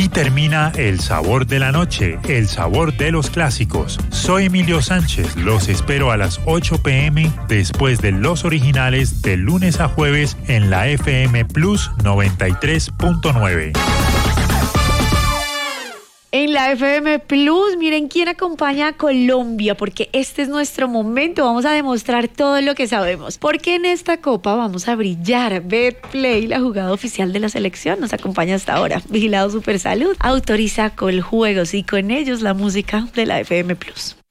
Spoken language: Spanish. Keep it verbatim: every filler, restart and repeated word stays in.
Aquí termina El Sabor de la Noche, el sabor de los clásicos. Soy Emilio Sánchez, los espero a las ocho pm después de Los Originales de lunes a jueves en la F M Plus noventa y tres punto nueve. En la F M Plus, miren quién acompaña a Colombia, porque este es nuestro momento, vamos a demostrar todo lo que sabemos, porque en esta copa vamos a brillar. Betplay, la jugada oficial de la selección, nos acompaña hasta ahora. Vigilado Supersalud autoriza Coljuegos y con ellos la música de la F M Plus.